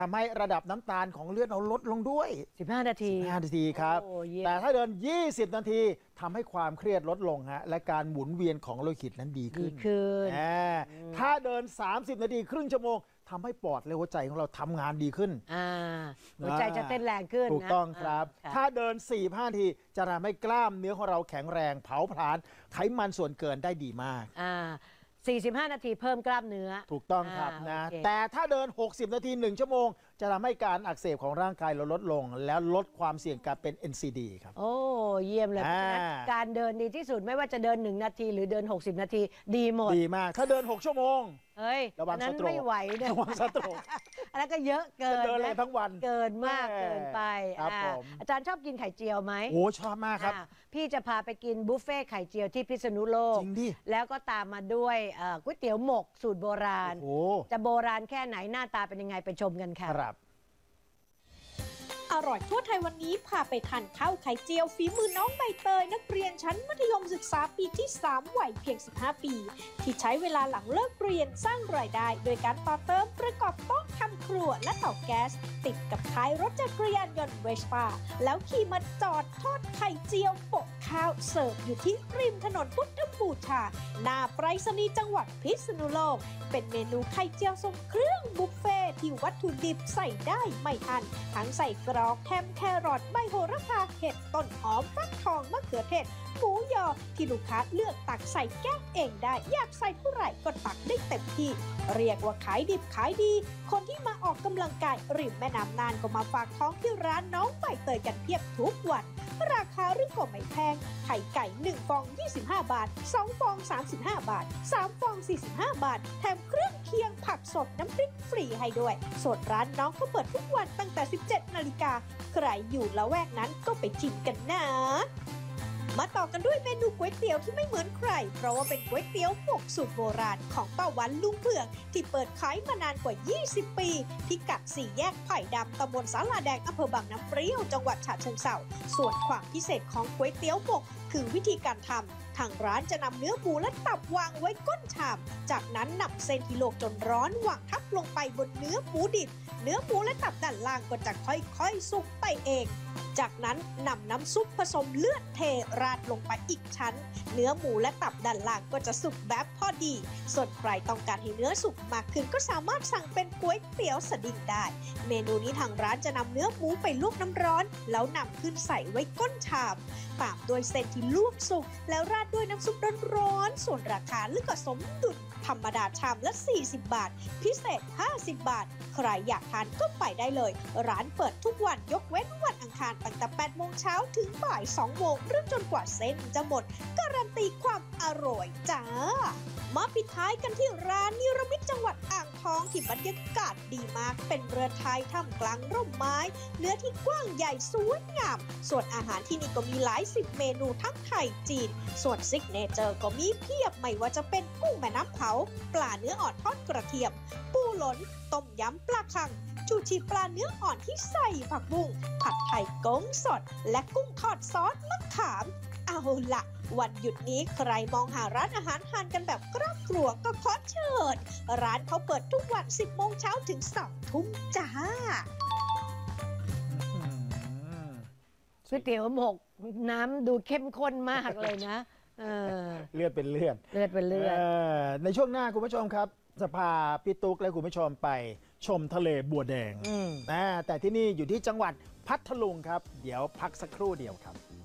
ทำให้ระดับน้ำตาลของเลือดเราลดลงด้วย 15 นาที 15 นาทีครับแต่ถ้าเดิน20 นาทีทำให้ความเครียดลดลงฮะและการหมุนเวียนของโลหิตนั้นดีขึ้นถ้าเดิน30 นาทีครึ่งชั่วโมงทำให้ปอดและหัวใจของเราทำงานดีขึ้นหัวใจจะเต้นแรงขึ้นถูกต้องครับถ้าเดิน45 นาทีจะทำให้กล้ามเนื้อของเราแข็งแรงเผาผลาญไขมันส่วนเกินได้ดีมาก 45 นาทีเพิ่มกล้ามเนื้อถูกต้องครับนะแต่ถ้าเดิน60 นาที1 ชั่วโมงจะทำให้การอักเสบของร่างกายเราลดลงแล้วลดความเสี่ยงการเป็น NCD ครับโอ้เยี่ยมเลยการเดินดีที่สุดไม่ว่าจะเดิน1 นาทีหรือเดิน60 นาทีดีหมดดีมากถ้าเดิน6 ชั่วโมงระวังสโตรกไม่ไหวเนี่ยระวังสโตรกอันนั้นก็เยอะเกินเดินเลยทั้งวันเกินมากเกินไปอาจารย์ชอบกินไข่เจียวไหมโอ้ชอบมากครับพี่จะพาไปกินบุฟเฟ่ไข่เจียวที่พิษณุโลกจริงดิแล้วก็ตามมาด้วยก๋วยเตี๋ยวหมกสูตรโบราณจะโบราณแค่ไหนหน้าตาเป็นยังไงไปชมกันค่ะครับอร่อยทั่วไทยวันนี้พาไปทานข้าวไข่เจียวฝีมือน้องใบเตยนักเรียนชั้นมัธยมศึกษาปีที่3วัยเพียง15 ปีที่ใช้เวลาหลังเลิกเรียนสร้างรายได้โดยการต่อเติมประกอบโต๊ะทำครัวและเตาแก๊สติดกับท้ายรถจักรยานยนต์เวสป้าแล้วขี่มาจอดทอดไข่เจียวโปะข้าวเสิร์ฟอยู่ที่ริมถนนพุทธบูชาหน้าไปรษณีย์จังหวัดพิษณุโลกเป็นเมนูไข่เจียวทรงเครื่องบุฟเฟ่ที่วัตถุดิบใส่ได้ไม่อั้นทั้งใส่กรอกแฮมแครอทใบโหระพาเห็ดต้นหอมฟักทองมะเขือเทศหมูยอที่ลูกค้าเลือกตักใส่แก้วเองได้อยากใส่เท่าไหร่ก็ตักได้เต็มที่เรียกว่าขายดิบขายดีคนที่มาออกกำลังกายริมแม่น้ำน่านก็มาฝากท้องที่ร้านน้องใบเตยกันเพียบทุกวันราคาหรือก็ไม่แพงไข่ไก่1 ฟอง25 บาท2 ฟอง35 บาท3 ฟอง45 บาทแถมเครื่องเคียงผักสดน้ำพริกฟรีให้ด้วยส่วนร้านน้องก็เปิดทุกวันตั้งแต่ 17 นาฬิกาใครอยู่ละแวกนั้นก็ไปชิมกันนะมาต่อกันด้วยเมนูก๋วยเตี๋ยวที่ไม่เหมือนใครเพราะว่าเป็นก๋วยเตี๋ยวหมกสูตรโบราณของป้าวันลุงเผือกที่เปิดขายมานานกว่า20 ปีพิกัด4 แยกไผ่ดำตำบลศาลาแดงอำเภอบางน้ำเปรี้ยวจังหวัดฉะเชิงเทราส่วนความพิเศษของก๋วยเตี๋ยวหมกคือวิธีการทำทางร้านจะนำเนื้อหมูและตับวางไว้ก้นชามจากนั้นนำเส้นที่ลวกจนร้อนวางทับลงไปบนเนื้อหมูดิบเนื้อหมูและตับด้านล่างก็จะค่อยๆสุกไปเองจากนั้นนำน้ำซุปผสมเลือดเทราดลงไปอีกชั้นเนื้อหมูและตับด้านล่างก็จะสุกแบบพอดีส่วนใครต้องการให้เนื้อสุกมากขึ้นก็สามารถสั่งเป็นก๋วยเตี๋ยวสดิ้งได้เมนูนี้ทางร้านจะนำเนื้อหมูไปลวกน้ำร้อนแล้วนำขึ้นใส่ไว้ก้นชามตามด้วยเส้นที่ลวกสุกแล้วราดด้วยน้ำซุปร้อนๆส่วนราคาก็สมดุลธรรมดาชามละ40 บาทพิเศษ50 บาทใครอยากทานก็ไปได้เลยร้านเปิดทุกวันยกเว้นวันอังคารตั้งแต่ 8 โมงเช้าถึงบ่าย 2 โมงหรือจนกว่าเส้นจะหมดการันตีความอร่อยจ้ามาปิดท้ายกันที่ร้านนิรมิตจังหวัดอ่างทองที่บรรยากาศดีมากเป็นเรือนไทยท่ามกลางร่มไม้เนื้อที่กว้างใหญ่สวยงามส่วนอาหารที่นี่ก็มีหลาย10 เมนูทั้งไทยจีนส่วนซิกเนเจอร์ก็มีเพียบไม่ว่าจะเป็นกุ้งแม่น้ำเผาปลาเนื้ออ่อนทอดกระเทียมปูหลนต้มยำปลาคังชูชีปลาเนื้ออ่อนที่ใส่ผักบุ้งผัดไทยก้งสดและกุ้งทอดซอสมะขามเอาล่ะวันหยุดนี้ใครมองหาร้านอาหารทานกันแบบครอบครัวก็ขอเชิญร้านเขาเปิดทุกวัน 10 โมงเช้าถึง 2 ทุ่มจ้าก๋วยเตี๋ยวหมกน้ำดูเข้มข้นมากเลยนะเลือดเป็นเลือดเป็นเลือดในช่วงหน้าคุณผู้ชมครับจะพาพี่ตุ๊กและคุณผู้ชมไปชมทะเลบัวแดงแต่ที่นี่อยู่ที่จังหวัดพัทลุงครับเดี๋ยวพักสักครู่เดียวครับ